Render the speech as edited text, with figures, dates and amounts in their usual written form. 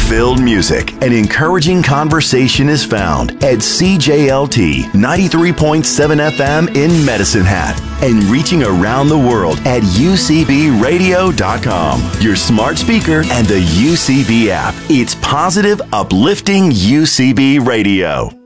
Fun-filled music and encouraging conversation is found at CJLT 93.7 FM in Medicine Hat and reaching around the world at UCBradio.com, your smart speaker and the UCB app. It's positive, uplifting UCB Radio.